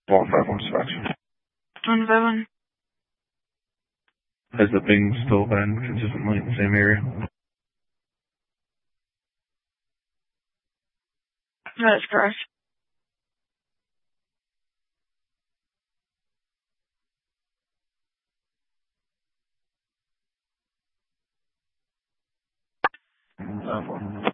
151 dispatch. 151. Has the ping still been consistently in the same area? That's correct. No.